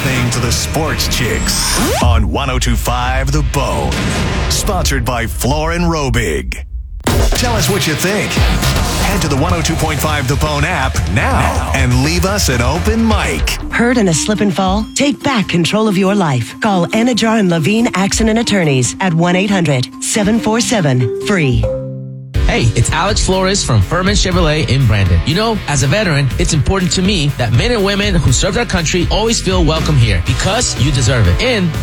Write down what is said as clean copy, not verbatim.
listening to the Sports Chicks on 102.5 The Bone. Sponsored by Florin Robig. Tell us what you think. Head to the 102.5 The Bone app now and leave us an open mic. Hurt in a slip and fall? Take back control of your life. Call Anajar and Levine Accident Attorneys at 1-800-747-FREE. Hey, it's Alex Flores from Furman Chevrolet in Brandon. You know, as a veteran, it's important to me that men and women who serve their country always feel welcome here because you deserve it. And